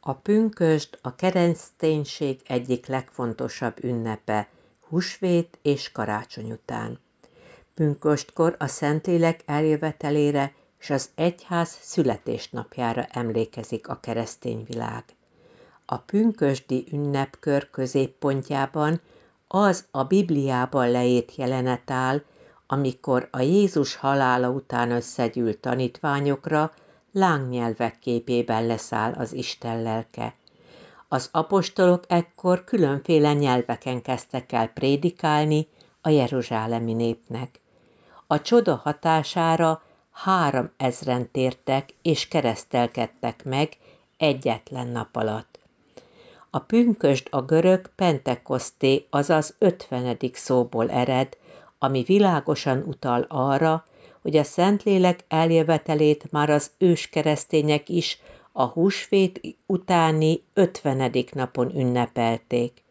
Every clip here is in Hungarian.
A pünkösd a kereszténység egyik legfontosabb ünnepe, húsvét és karácsony után. Pünkösdkor a Szentlélek eljövetelére és az egyház születésnapjára emlékezik a keresztény világ. A pünkösdi ünnepkör középpontjában az a Bibliában leírt jelenet áll, amikor a Jézus halála után összegyűlt tanítványokra lángnyelvek képében leszáll az Isten lelke. Az apostolok ekkor különféle nyelveken kezdtek el prédikálni a jeruzsálemi népnek. A csoda hatására 3000-en tértek és keresztelkedtek meg egyetlen nap alatt. A pünkösd a görög pentekoszté, azaz 50. szóból ered, ami világosan utal arra, hogy a Szentlélek eljövetelét már az őskeresztények is a húsvét utáni 50. napon ünnepelték.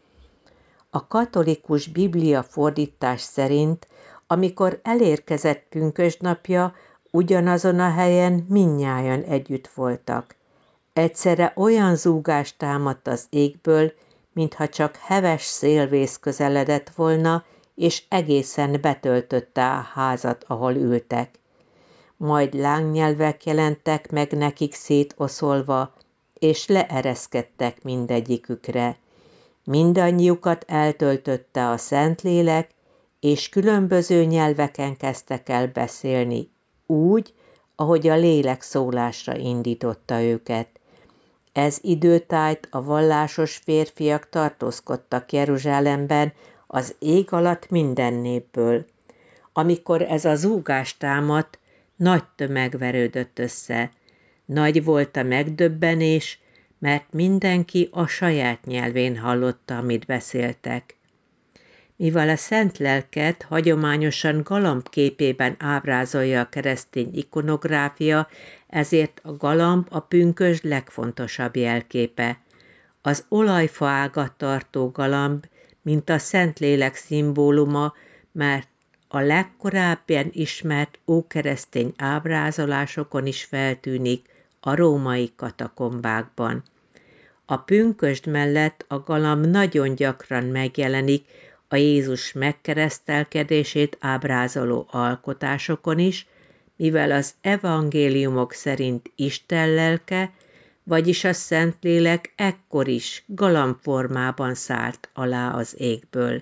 A katolikus Biblia fordítás szerint, amikor elérkezett pünkösdnapja, ugyanazon a helyen mindnyájan együtt voltak. Egyszerre olyan zúgás támadt az égből, mintha csak heves szélvész közeledett volna, és egészen betöltötte a házat, ahol ültek. Majd lángnyelvek jelentek meg nekik szétoszolva, és leereszkedtek mindegyikükre. Mindannyiukat eltöltötte a Szentlélek, és különböző nyelveken kezdtek el beszélni, úgy, ahogy a lélek szólásra indította őket. Ez időtájt a vallásos férfiak tartózkodtak Jeruzsálemben az ég alatt minden népből. Amikor ez a zúgás támadt, nagy tömeg verődött össze. Nagy volt a megdöbbenés, mert mindenki a saját nyelvén hallotta, amit beszéltek. Mivel a szent lelket hagyományosan galamb képében ábrázolja a keresztény ikonográfia, ezért a galamb a pünkösd legfontosabb jelképe. Az olajfa ágat tartó galamb, mint a Szentlélek szimbóluma, mert a legkorábban ismert ókeresztény ábrázolásokon is feltűnik a római katakombákban. A pünkösd mellett a galamb nagyon gyakran megjelenik a Jézus megkeresztelkedését ábrázoló alkotásokon is, mivel az evangéliumok szerint Isten lelke, vagyis a Szentlélek ekkor is galambformában szállt alá az égből.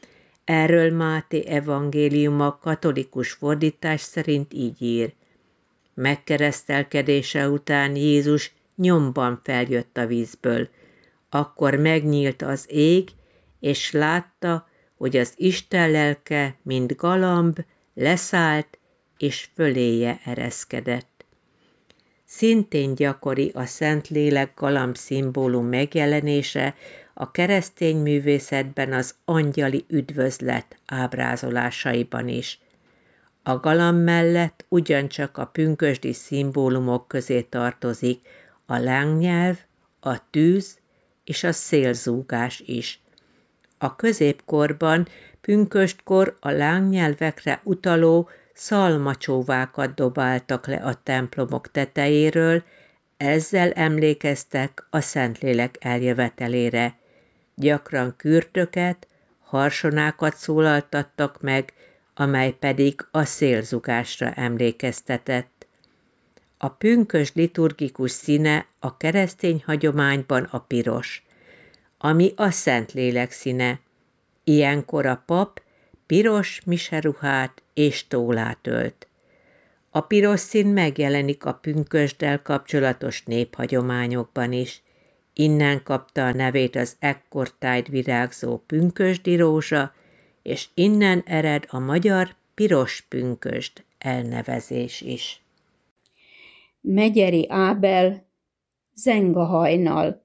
Erről Máté evangéliuma katolikus fordítás szerint így ír. Megkeresztelkedése után Jézus nyomban feljött a vízből. Akkor megnyílt az ég, és látta, hogy az Isten lelke, mint galamb, leszállt, és föléje ereszkedett. Szintén gyakori a Szentlélek galamb szimbólum megjelenése a keresztény művészetben az angyali üdvözlet ábrázolásaiban is. A galamb mellett ugyancsak a pünkösdi szimbólumok közé tartozik a lángnyelv, a tűz és a szélzúgás is. A középkorban, pünkösdkor a lángnyelvekre utaló szalmacsóvákat dobáltak le a templomok tetejéről, ezzel emlékeztek a Szentlélek eljövetelére. Gyakran kürtöket, harsonákat szólaltattak meg, amely pedig a szélzugásra emlékeztetett. A pünkösd liturgikus színe a keresztény hagyományban a piros, ami a Szentlélek színe. Ilyenkor a pap piros miseruhát és tólát ölt. A piros szín megjelenik a pünkösddel kapcsolatos néphagyományokban is. Innen kapta a nevét az ekkortájt virágzó pünkösdi rózsa, és innen ered a magyar piros pünkösd elnevezés is. Megyeri Ábel, Zenga hajnal.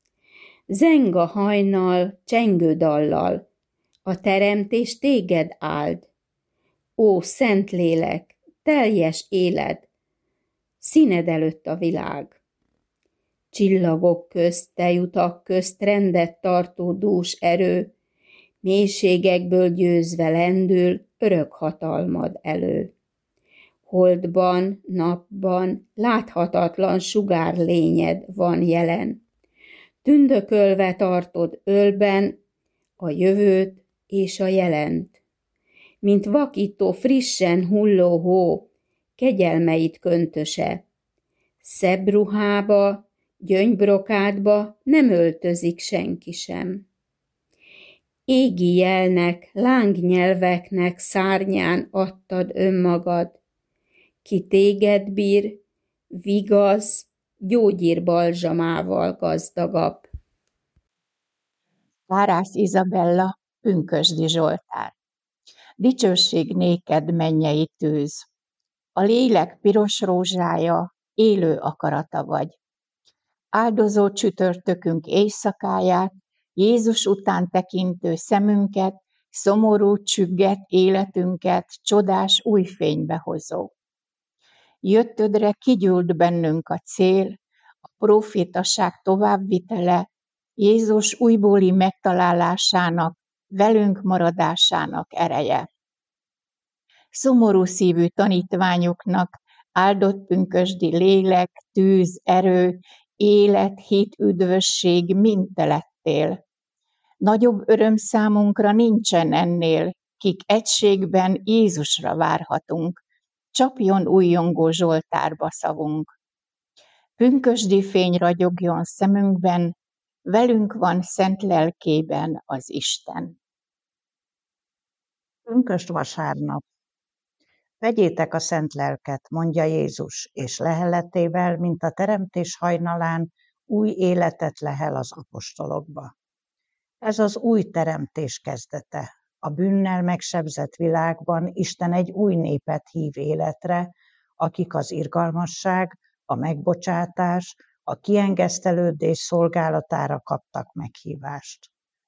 Zenga hajnal csengő dallal, a teremtés téged áld. Ó, Szentlélek, teljes éled, színed előtt a világ. Csillagok közt, tejutak közt rendet tartó dús erő, mélységekből győzve lendül örök hatalmad elő. holdban, napban láthatatlan sugárlényed van jelen. Tündökölve tartod ölben a jövőt és a jelent. Mint vakító frissen hulló hó, kegyelmeid köntöse. Szebb ruhába, gyöngybrokádba nem öltözik senki sem. Égi jelnek, lángnyelveknek szárnyán adtad önmagad. Ki téged bír, vigasz, gyógyírbalzsamával gazdagabb. Várász Izabella, Pünkösdi Zsoltár. Dicsőség néked, mennyei tűz! A lélek piros rózsája, élő akarata vagy. Áldozó csütörtökünk éjszakáját, Jézus után tekintő szemünket, szomorú, csügget életünket csodás új fénybe hozó. Jöttödre kigyűlt bennünk a cél, a prófétaság továbbvitele, Jézus újbóli megtalálásának, velünk maradásának ereje. Szomorú szívű tanítványoknak áldott pünkösdi lélek, tűz, erő, élet, hit, üdvösség mind te lettél. Nagyobb öröm számunkra nincsen ennél, kik egységben Jézusra várhatunk, csapjon újjongó Zsoltárba szavunk. Pünkösdi fény ragyogjon szemünkben, velünk van szent lelkében az Isten. Pünkösd vasárnap. Vegyétek a szent lelket, mondja Jézus, és leheletével, mint a teremtés hajnalán, új életet lehel az apostolokba. Ez az új teremtés kezdete. A bűnnel megsebzett világban Isten egy új népet hív életre, akik az irgalmasság, a megbocsátás, a kiengesztelődés szolgálatára kaptak meghívást.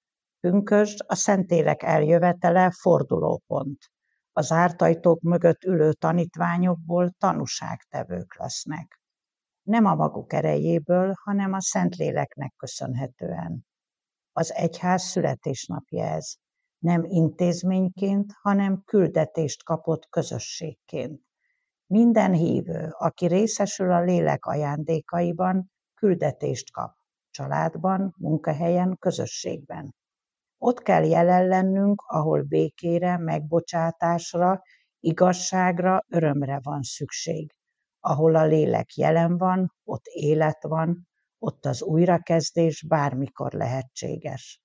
Pünkösd a Szentlélek eljövetele fordulópont. A zárt ajtók mögött ülő tanítványokból tanúságtevők lesznek. Nem a maguk erejéből, hanem a Szentléleknek köszönhetően. Az egyház születésnapja ez. Nem intézményként, hanem küldetést kapott közösségként. Minden hívő, aki részesül a lélek ajándékaiban, küldetést kap. Családban, munkahelyen, közösségben. Ott kell jelen lennünk, ahol békére, megbocsátásra, igazságra, örömre van szükség. Ahol a lélek jelen van, ott élet van, ott az újrakezdés bármikor lehetséges.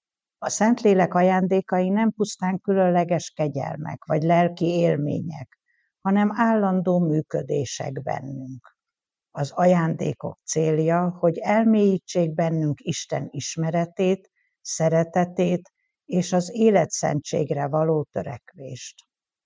A Szentlélek ajándékai nem pusztán különleges kegyelmek vagy lelki élmények, hanem állandó működések bennünk. Az ajándékok célja, hogy elmélyítsék bennünk Isten ismeretét, szeretetét és az életszentségre való törekvést.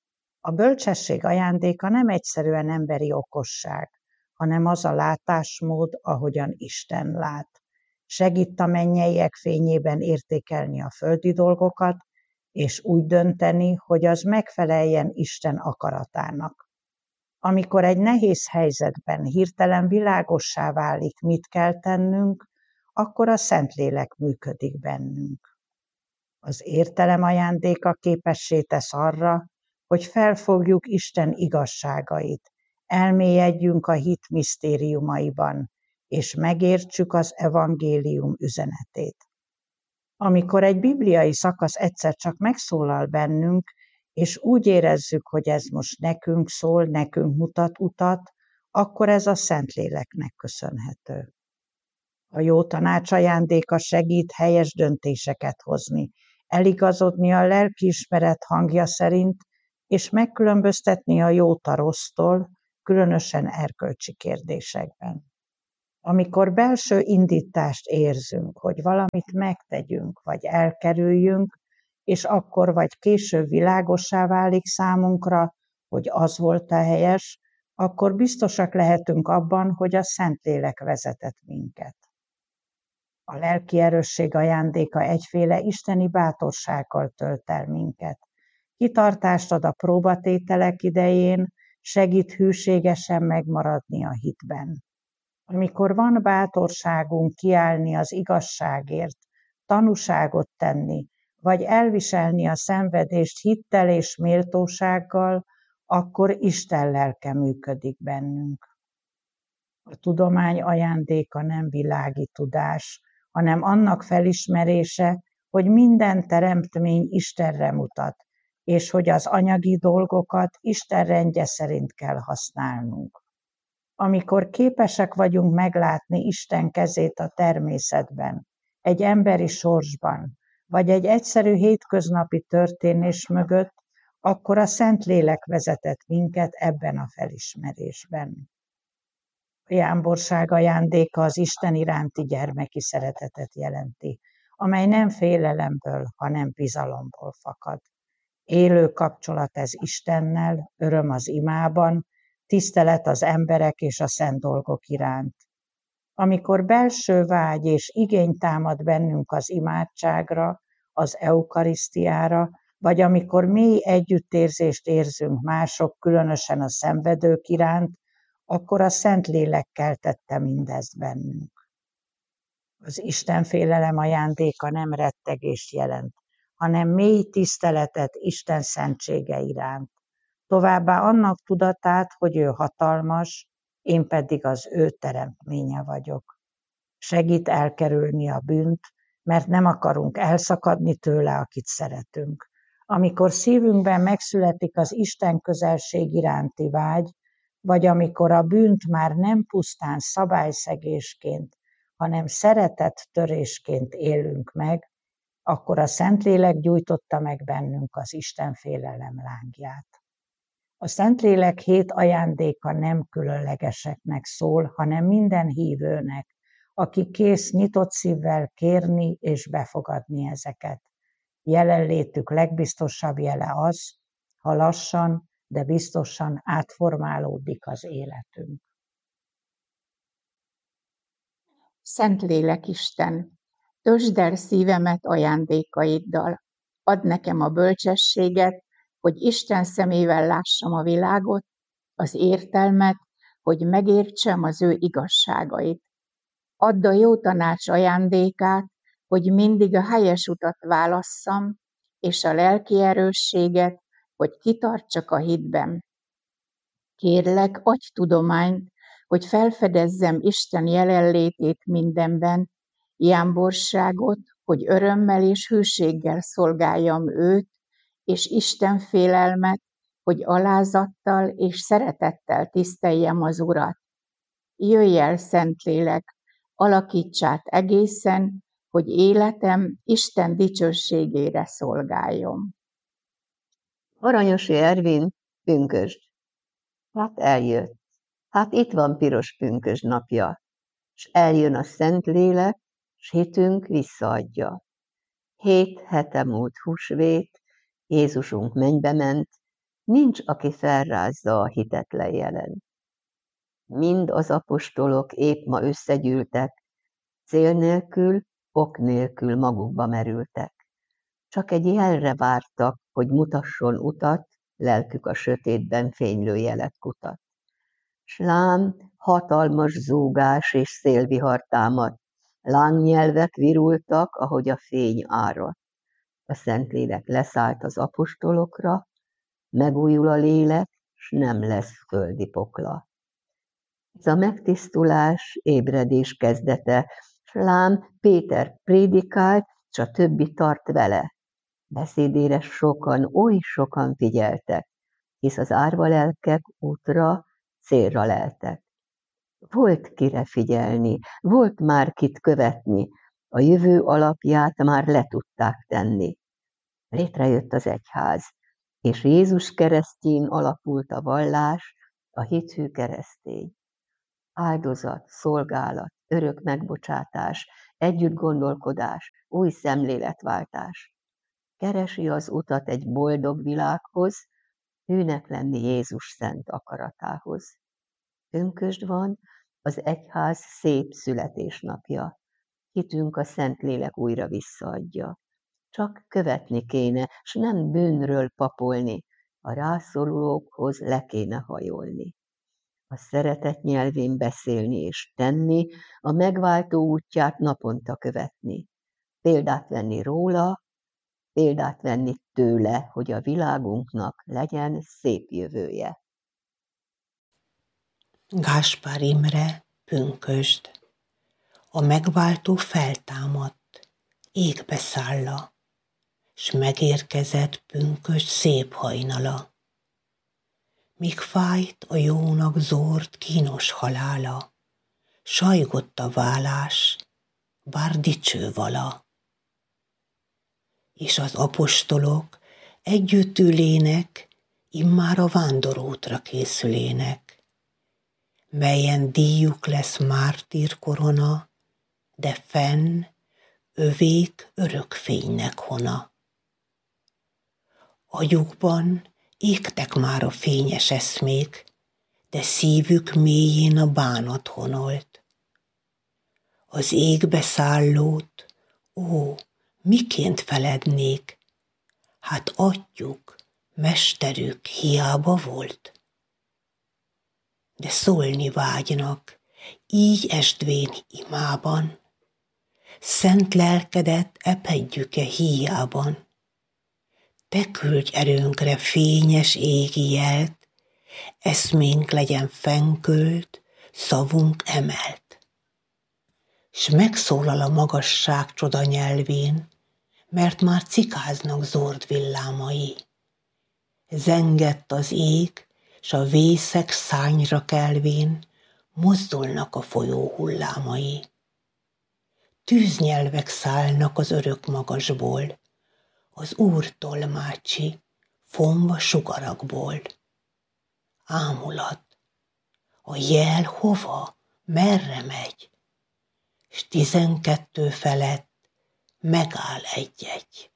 A bölcsesség ajándéka nem egyszerűen emberi okosság, hanem az a látásmód, ahogyan Isten lát. Segít a mennyeiek fényében értékelni a földi dolgokat, és úgy dönteni, hogy az megfeleljen Isten akaratának. Amikor egy nehéz helyzetben hirtelen világossá válik, mit kell tennünk, akkor a Szentlélek működik bennünk. Az értelem ajándéka képessé tesz arra, hogy felfogjuk Isten igazságait, elmélyedjünk a hit misztériumaiban, és megértsük az evangélium üzenetét. Amikor egy bibliai szakasz egyszer csak megszólal bennünk, és úgy érezzük, hogy ez most nekünk szól, nekünk mutat utat, akkor ez a Szentléleknek köszönhető. A jó tanács ajándéka segít helyes döntéseket hozni, eligazodni a lelkiismeret hangja szerint, és megkülönböztetni a jót a rossztól, különösen erkölcsi kérdésekben. Amikor belső indítást érzünk, hogy valamit megtegyünk, vagy elkerüljünk, és akkor vagy később világossá válik számunkra, hogy az volt a helyes, akkor biztosak lehetünk abban, hogy a Szentlélek vezetett minket. A lelki erősség ajándéka egyféle isteni bátorsággal tölt el minket. Kitartást ad a próbatételek idején, segít hűségesen megmaradni a hitben. Amikor van bátorságunk kiállni az igazságért, tanúságot tenni, vagy elviselni a szenvedést hittel és méltósággal, akkor Isten lelke működik bennünk. A tudomány ajándéka nem világi tudás, hanem annak felismerése, hogy minden teremtmény Istenre mutat, és hogy az anyagi dolgokat Isten rendje szerint kell használnunk. Amikor képesek vagyunk meglátni Isten kezét a természetben, egy emberi sorsban, vagy egy egyszerű hétköznapi történés mögött, akkor a Szentlélek vezetett minket ebben a felismerésben. A jámborság ajándéka az Isten iránti gyermeki szeretetet jelenti, amely nem félelemből, hanem bizalomból fakad. Élő kapcsolat ez Istennel, öröm az imában, tisztelet az emberek és a szent dolgok iránt. Amikor belső vágy és igény támad bennünk az imádságra, az eukarisztiára, vagy amikor mély együttérzést érzünk mások, különösen a szenvedők iránt, akkor a Szentlélek keltette mindezt bennünk. Az Istenfélelem ajándéka nem rettegést jelent, hanem mély tiszteletet Isten szentsége iránt. Továbbá annak tudatát, hogy ő hatalmas, én pedig az ő teremtménye vagyok. Segít elkerülni a bűnt, mert nem akarunk elszakadni tőle, akit szeretünk. Amikor szívünkben megszületik az Isten közelség iránti vágy, vagy amikor a bűnt már nem pusztán szabályszegésként, hanem szeretettörésként élünk meg, akkor a Szentlélek gyújtotta meg bennünk az Istenfélelem lángját. A Szentlélek 7 ajándéka nem különlegeseknek szól, hanem minden hívőnek, aki kész nyitott szívvel kérni és befogadni ezeket. Jelenlétük legbiztosabb jele az, ha lassan, de biztosan átformálódik az életünk. Szentlélek Isten, töltsd el szívemet ajándékaiddal, add nekem a bölcsességet, hogy Isten szemével lássam a világot, az értelmet, hogy megértsem az ő igazságait. Add a jó tanács ajándékát, hogy mindig a helyes utat válasszam, és a lelki erősséget, hogy kitartsak a hitben. Kérlek, adj tudományt, hogy felfedezzem Isten jelenlétét mindenben, jámborságot, hogy örömmel és hűséggel szolgáljam őt, és Isten félelmet, hogy alázattal és szeretettel tiszteljem az Urat. Jöjj el, Szentlélek, alakíts át egészen, hogy életem Isten dicsőségére szolgáljon. Aranyosi Ervin, pünkösd. Hát eljött. Hát itt van piros pünkösd napja, s eljön a Szentlélek, s hitünk visszaadja. 7 hete múlt húsvét, Jézusunk mennybe ment, nincs, aki felrázza a hitetlen jelent. Mind az apostolok épp ma összegyűltek, cél nélkül, ok nélkül magukba merültek. Csak egy jelre vártak, hogy mutasson utat, lelkük a sötétben fénylő jelet kutat. S lám, hatalmas zúgás és szélvihar támadt, lángnyelvek virultak, ahogy a fény áradt. A Szentlélek leszállt az apostolokra, megújul a lélek, s nem lesz földi pokla. Ez a megtisztulás, ébredés kezdete, s lám Péter prédikált, s a többi tart vele. Beszédére oly sokan figyeltek, hisz az árva lelkek útra, célra leltek. Volt kire figyelni, volt már kit követni, a jövő alapját már le tudták tenni. Létrejött az egyház, és Jézus keresztjén alapult a vallás, a hithű keresztény. Áldozat, szolgálat, örök megbocsátás, együttgondolkodás, új szemléletváltás. Keresi az utat egy boldog világhoz, hűnek lenni Jézus szent akaratához. Pünkösd van, az egyház szép születésnapja. Hitünk a Szentlélek újra visszaadja. Csak követni kéne, s nem bűnről papolni, a rászorulókhoz le kéne hajolni. A szeretet nyelvén beszélni és tenni, a megváltó útját naponta követni. Példát venni róla, példát venni tőle, hogy a világunknak legyen szép jövője. Gáspár Imre, pünkösd. A megváltó feltámadt, égbe szálla, s megérkezett pünkösd szép hajnala. Míg fájt a jónak zord kínos halála, sajgott a válás, bár dicső vala. És az apostolok együtt ülének, immár a vándorútra készülének, melyen díjuk lesz mártír korona, de fenn övék örök fénynek hona. Agyukban égtek már a fényes eszmék, de szívük mélyén a bánat honolt. Az égbe szállót, ó, miként felednék, hát atyjuk, mesterük hiába volt. De szólni vágynak, így esdvén imában, szent lelkedet epedjük-e híjában. Te küldj erőnkre fényes égi jelt, eszménk legyen fennkölt, szavunk emelt. S megszólal a magasság csoda nyelvén, mert már cikáznak zord villámai. Zengett az ég, s a vészek szányra kelvén mozdulnak a folyó hullámai. Tűznyelvek szállnak az örök magasból, az Úr tolmácsi, fonva sugarakból. Ámulat, a jel hova, merre megy, s 12 felett megáll egy-egy.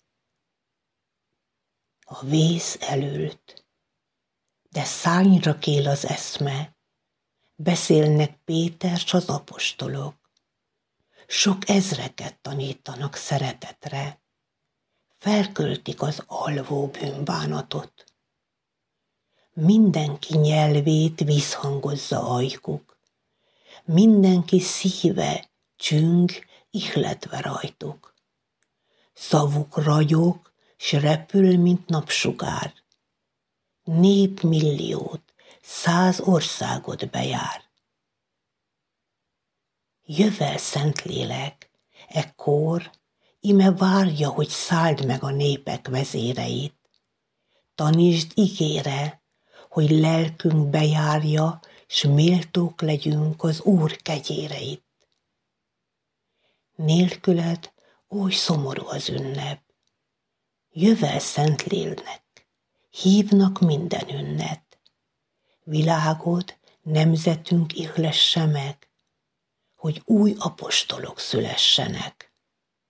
A vész elült, de szányra kél az eszme, beszélnek Péter s az apostolok, sok ezreket tanítanak szeretetre, felköltik az alvó bűnbánatot. Mindenki nyelvét visszhangozza ajkuk, mindenki szíve csüng ihletve rajtuk. Szavuk ragyog, s repül, mint napsugár, népmilliót, 100 országot bejár. Jövel, Szentlélek, ekkor ime várja, hogy szálld meg a népek vezéreit. Tanítsd igére, hogy lelkünk bejárja, s méltók legyünk az Úr kegyéreit. Nélküled oly szomorú az ünnep. Jövel, Szentlélnek, hívnak minden ünnet. Világod, nemzetünk ihlesse meg, hogy új apostolok szülessenek.